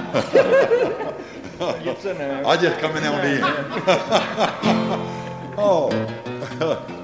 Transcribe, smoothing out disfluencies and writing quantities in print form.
Gets in there. I just come in on in. Oh.